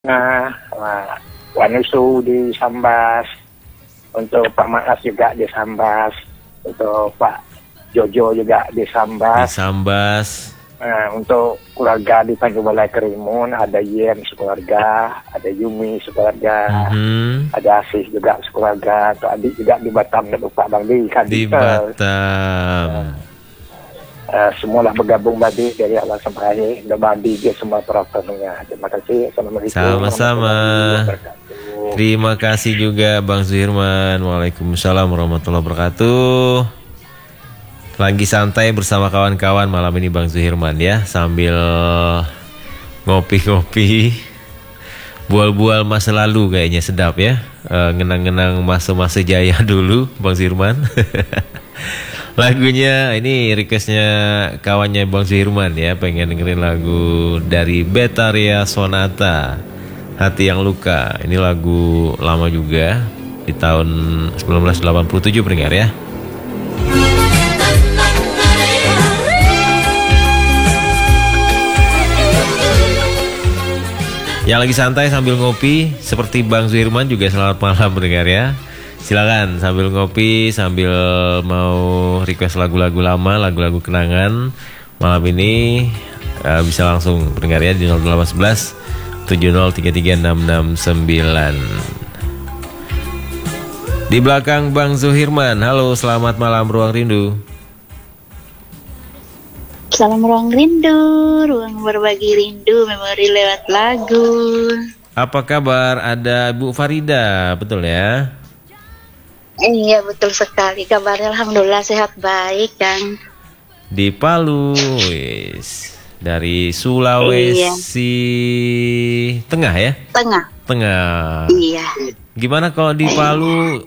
Wanusu di Sambas, untuk Pak Maas juga di Sambas, untuk Pak Jojo juga di Sambas. Di Sambas. Untuk keluarga di Tanjung Balai Karimun ada Yen sekeluarga, ada Yumi sekeluarga, ada Asih juga sekeluarga, atau adik juga di Batam, dan lupa Bang di Batam. Semualah bergabung Badi dari awal sampai akhir, udah Badi dia semua penontonnya. Terima kasih. Assalamualaikum. Sama-sama. Terima kasih juga Bang Zuhirman. Waalaikumsalam warahmatullahi wabarakatuh. Lagi santai bersama kawan-kawan malam ini Bang Zuhirman ya, sambil ngopi-ngopi, bual-bual masa lalu kayaknya sedap ya, ngenang-ngenang masa-masa jaya dulu Bang Zuhirman. Lagunya ini requestnya kawannya Bang Zuhirman ya, pengen dengerin lagu dari Betaria Sonata, Hati Yang Luka. Ini lagu lama juga, di tahun 1987 pendengar ya. Yang lagi santai sambil ngopi seperti Bang Zuhirman juga selamat malam pendengar ya. Silakan sambil ngopi, sambil mau request lagu-lagu lama, lagu-lagu kenangan malam ini bisa langsung pendengar ya di 0811 70336669. Di belakang Bang Zuhirman. Halo, selamat malam Ruang Rindu. Salam Ruang Rindu, ruang berbagi rindu, memori lewat lagu. Apa kabar? Ada Bu Farida, betul ya? Iya, betul sekali. Kabarnya alhamdulillah sehat baik, Kang. Di Palu, dari Sulawesi Tengah ya? Tengah. Iya. Gimana kalau di Palu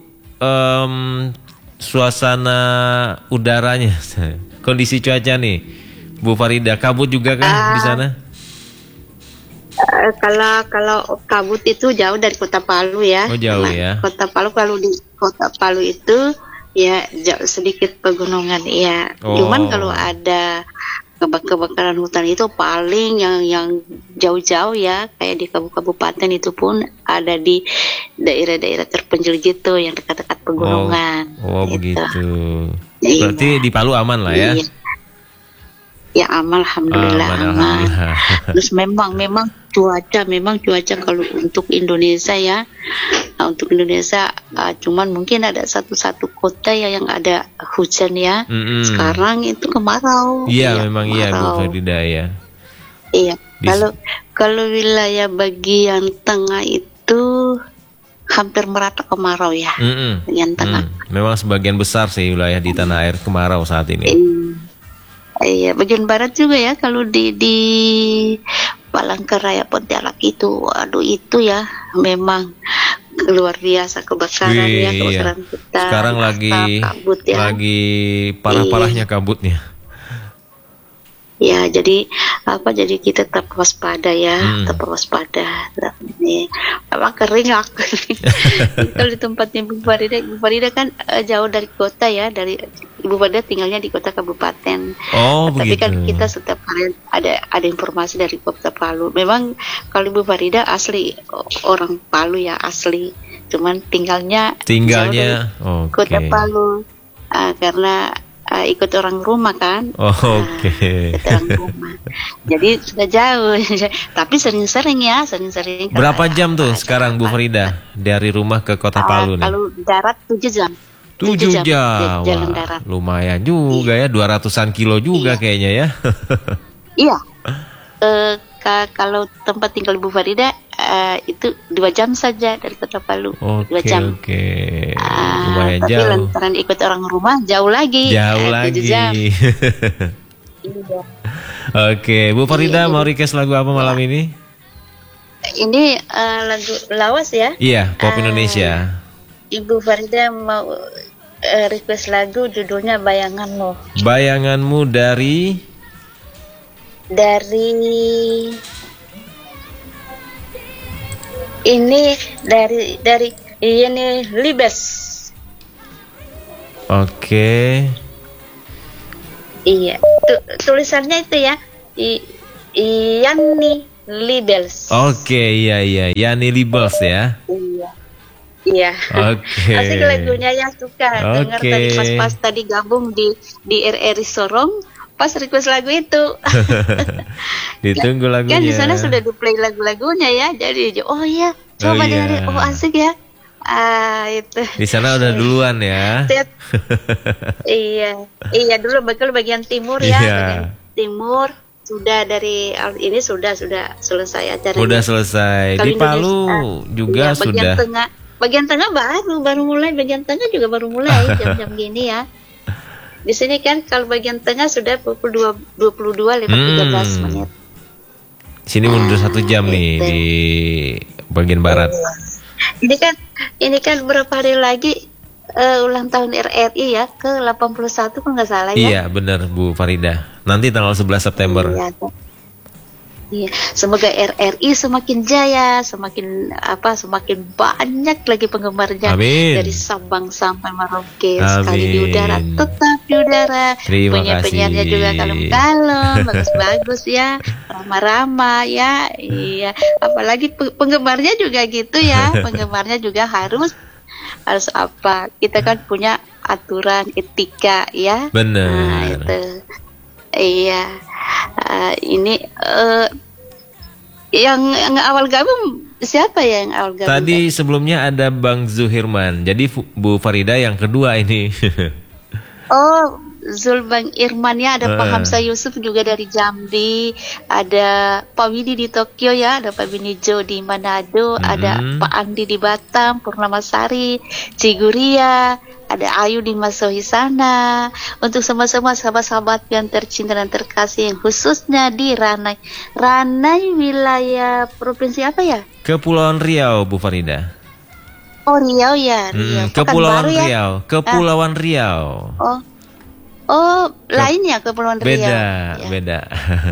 suasana udaranya, kondisi cuaca nih? Bu Farida, kabut juga kan di sana? Kalau kabut itu jauh dari Kota Palu ya. Oh, jauh ya. Kota Palu, kalau di Kota Palu itu ya jauh sedikit pegunungan ya. Cuman kalau ada kebakaran hutan itu paling yang jauh-jauh ya, kayak di kabupaten itu pun ada di daerah-daerah terpencil gitu yang dekat-dekat pegunungan. Oh gitu. Begitu. Berarti di Palu aman lah ya? Iya. Ya aman, alhamdulillah aman. Terus memang cuaca kalau untuk Indonesia ya, untuk Indonesia cuman mungkin ada satu kota ya yang ada hujan ya. Sekarang itu kemarau. Iya, memang iya Bu Farida ya. Iya. Kalau wilayah bagian tengah itu hampir merata kemarau ya. Bagian tengah. Memang sebagian besar sih wilayah di tanah air kemarau saat ini. Iya, bagian barat juga ya, kalau di Palangkaraya Pontianak itu, aduh itu ya memang luar biasa kebakaran ya, kebakaran hutan. Sekarang kabut, ya. Lagi parah-parahnya kabutnya. Ya, jadi kita tetap waspada ya, tetap waspada. Ini memang kering. Kalau di tempatnya Bu Farida kan jauh dari kota ya, dari Ibu Farida tinggalnya di kota kabupaten. Tapi kan kita setiap hari ada informasi dari Kota Palu. Memang kalau Ibu Farida asli orang Palu ya, asli. Cuman tinggalnya jauh dari Kota Palu karena ikut orang rumah kan. Ikut orang rumah. Jadi sudah jauh. Tapi sering-sering. Berapa jam tuh sekarang Bu Farida dari rumah ke Kota Palu nih? Kalau darat 7 jam. 7 jam. Jalan darat. Lumayan juga ya, 200-an kilo juga kayaknya ya. Iya. Kalau tempat tinggal Bu Farida itu 2 jam saja dari Kota Palu. 2 jam. Lumayan tapi jauh. Tapi lantaran ikut orang rumah jauh lagi. 7 jam. Iya. Oke, Bu Farida mau request lagu apa malam ini? Ini lagu lawas ya? Iya, pop Indonesia. Ibu Farida mau request lagu judulnya Bayanganmu. Bayanganmu dari ini Libes. Oke. Iya, tulisannya itu ya. Yani Libels. Oke, iya. Yani Libels ya. Iya. Oke. Asik lagunya ya, suka dengar tadi pas tadi gabung di RRI Sorong, pas request lagu itu. Ditunggu lagunya. Kan di sana sudah di-play lagu-lagunya ya. Jadi iya, coba dengerin. Oh, asik ya. Itu. Di sana udah duluan ya. Iya dulu bagian timur ya. Bagian timur sudah dari ini sudah selesai acaranya. Udah selesai. Di Palu juga sudah. Bagian tengah baru mulai. Bagian tengah juga baru mulai jam-jam gini ya. Di sini kan kalau bagian tengah sudah pukul 22 lewat 13 menit. Sini mundur 1 jam nih di bagian barat. Ini kan berapa hari lagi ulang tahun RRI ya, ke 81 kalau nggak salah ya. Iya benar Bu Farida. Nanti tanggal 11 September. Iya. Semoga RRI semakin jaya, semakin banyak lagi penggemarnya. Amin. Dari Sabang sampai Merauke. Sekali di udara, tetap di udara. Penyiarnya juga kalem-kalem, bagus-bagus ya, ramah-ramah ya. Iya. Apalagi penggemarnya juga gitu ya. Penggemarnya juga harus apa? Kita kan punya aturan etika ya. Benar. Nah, itu. Iya. Ini yang awal gabung siapa ya yang awal gabung? Tadi sebelumnya ada Bang Zuhirman. Jadi Bu Farida yang kedua ini. Oh, Zul Bang Irman ya, ada Pak Hamzah Yusuf juga dari Jambi, ada Pak Widi di Tokyo ya, ada Pak Binijo di Manado, ada Pak Andi di Batam, Purnamasari, Ciguria, ada Ayu di Masohi sana. Untuk semua sahabat-sahabat yang tercinta dan terkasih, yang khususnya di Ranai wilayah provinsi apa ya? Kepulauan Riau, Bu Farida. Oh, Riau ya, Riau. Kepulauan Riau, ya? Kepulauan Riau. Lainnya Kepulauan Riau. Beda.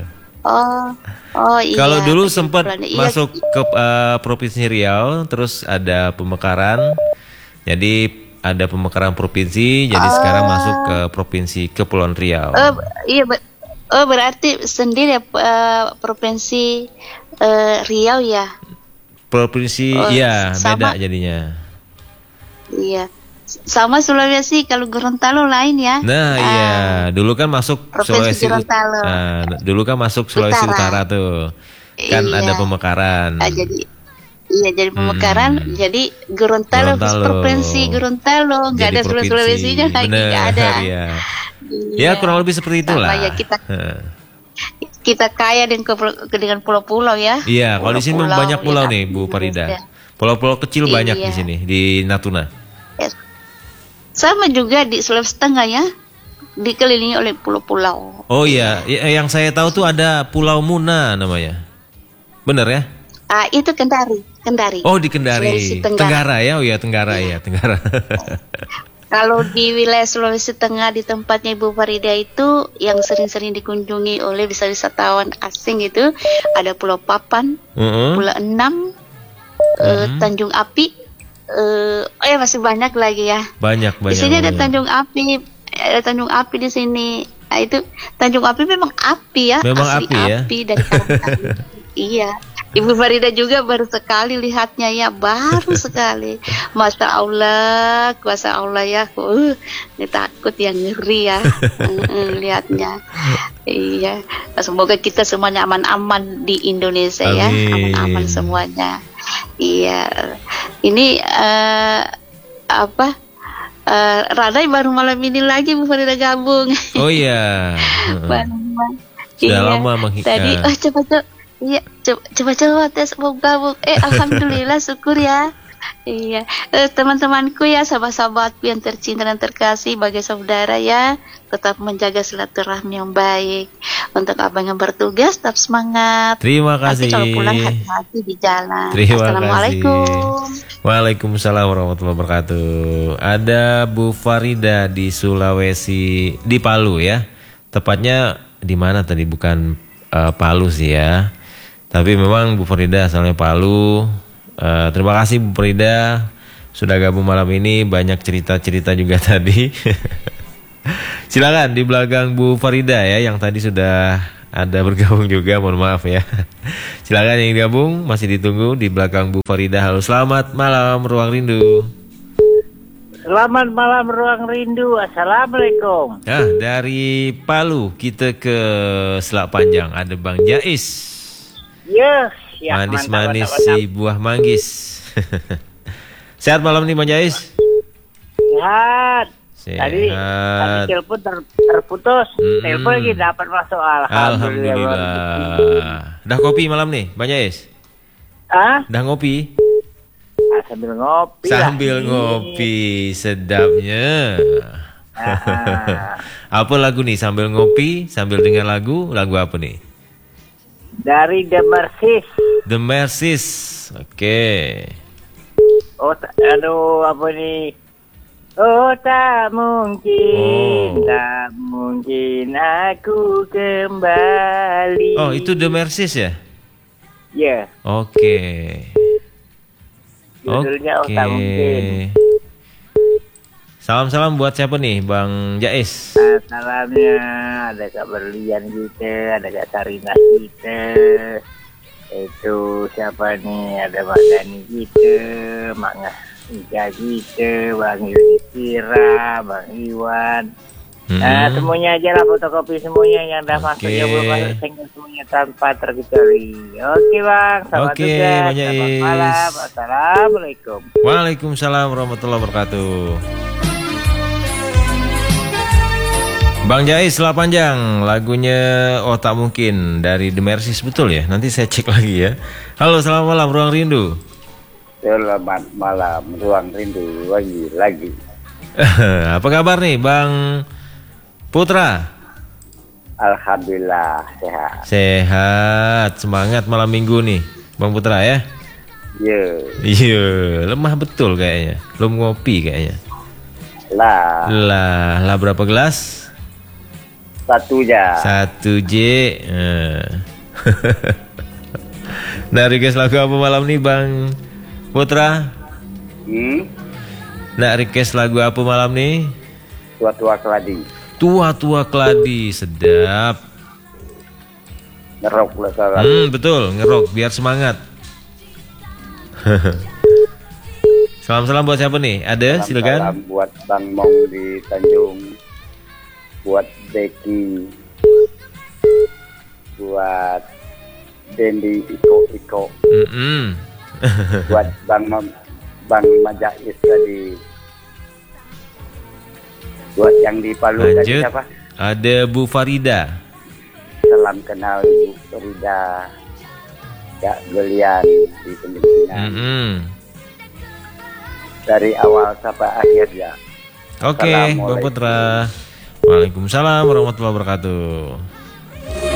Iya. Kalau dulu sempat masuk ke Provinsi Riau, terus ada pemekaran. Jadi ada pemekaran provinsi, jadi sekarang masuk ke Provinsi Kepulauan Riau. Iya, berarti sendiri Provinsi Riau ya. Provinsi beda jadinya. Iya. Sama Sulawesi, kalau Gorontalo lain ya. Nah, iya, dulu kan masuk Sulawesi Gorontalo. Dulu kan masuk Sulawesi Utara tuh. Kan ada pemekaran. Jadi pemekaran, jadi Gorontalo. Provinsi Gorontalo, nggak ada Sulawesinya lagi, nggak ada. Iya. Ya kurang lebih seperti itulah. Ya, kita kaya dengan pulau-pulau ya. Iya, kalau di sini banyak pulau nih Bu Farida. Pulau-pulau kecil banyak di sini di Natuna. Sama juga di Sulawesi Tengah ya, dikelilingi oleh pulau-pulau. Oh iya, yang saya tahu tuh ada Pulau Muna namanya. Bener ya? Itu Kendari. Oh, di Kendari. Tenggara ya? Oh iya, Tenggara. Kalau di wilayah Sulawesi Tengah, di tempatnya Ibu Farida itu yang sering-sering dikunjungi oleh wisatawan asing itu ada Pulau Papan, Pulau Enam, Tanjung Api. Masih banyak lagi ya. Banyak. Di sini ada Tanjung Api di sini. Itu Tanjung Api memang api ya. Memang asli api dari kawasan. Iya. Ibu Farida juga baru sekali lihatnya ya, baru sekali. Masya Allah, kuasa Allah ya. Ini takut yang ngeri ya lihatnya. Iya. Semoga kita semuanya aman-aman di Indonesia. Amin. Ya, aman-aman semuanya. Iya. Ini Radai baru malam ini lagi Bu Farida gabung. Oh iya. Sudah lama tadi coba tes mau gabung. Alhamdulillah, syukur ya. Iya, teman-temanku ya, sahabat-sahabatku yang tercinta dan terkasih, bagi saudara ya, tetap menjaga silaturahmi yang baik. Untuk abang yang bertugas, tetap semangat. Terima kasih. Nanti kalau pulang hati-hati di jalan. Assalamualaikum. Waalaikumsalam warahmatullahi wabarakatuh. Ada Bu Farida di Sulawesi, di Palu ya. Tepatnya di mana tadi? Bukan Palu sih ya. Tapi memang Bu Farida asalnya Palu. Terima kasih Bu Farida sudah gabung malam ini, banyak cerita-cerita juga tadi. Silakan di belakang Bu Farida ya, yang tadi sudah ada bergabung juga, mohon maaf ya. Silakan yang gabung, masih ditunggu di belakang Bu Farida. Halo, selamat malam Ruang Rindu. Selamat malam Ruang Rindu. Assalamualaikum. Dari Palu kita ke Selak Panjang, ada Bang Jais. Yes, ya, manis-manis si buah manggis. Sehat malam nih Bang Jais? Sehat. Tadi telepon terputus. Telepon lagi dapat masuk. Alhamdulillah. Dah kopi malam nih Bang Jais? Dah ngopi? Sambil ngopi. Sambil ngopi, sedapnya. Apa lagu nih sambil ngopi, sambil dengar lagu apa nih? Dari The Mercies. The Mercies. Oke. Oh, aduh, apa nih? Oh, tak mungkin aku kembali. Oh, itu The Mercies ya? Iya. Oke. Judulnya Oh, tak mungkin. Salam-salam buat siapa nih, Bang Jais? Salamnya ada Kak Berlian kita, ada Kak Sarina kita. Itu siapa nih? Ada Mak Dani kita, Mak Ika kita, Bang Yudhistira, Bang Iwan. Semuanya aja lah, fotokopi semuanya yang dah masuk, yang belum masuk, semuanya tanpa terkecuali. Oke Bang, selamat tugas, selamat malam, assalamualaikum. Waalaikumsalam warahmatullahi wabarakatuh. Bang Jais Selak Panjang, lagunya Oh Tak Mungkin dari The Mercies, betul ya? Nanti saya cek lagi ya. Halo, selamat malam Ruang Rindu. Selamat malam Ruang Rindu lagi. Apa kabar nih Bang Putra? Alhamdulillah sehat. Sehat, semangat malam minggu nih Bang Putra ya? Iya, lemah betul kayaknya. Belum ngopi kayaknya. Lah berapa gelas? 1 aja. 1 J. Nah, request lagu apa malam nih Bang Putra? Nah, request lagu apa malam nih? Tua-tua keladi. Tua-tua keladi, sedap. Ngerok lah salah. Betul, ngerok biar semangat. Salam-salam buat siapa nih? Ada, silakan. Salam buat Bang Mong di Tanjung. Buat Becky. Buat Dendi Iko. Buat Bang Majais tadi. Buat yang di Palu tadi siapa? Ada Bu Farida. Salam kenal Bu Farida. Kak Gelian di pemimpinan. Dari awal sampai akhir ya. Oke, Bang Putra. Waalaikumsalam warahmatullahi wabarakatuh.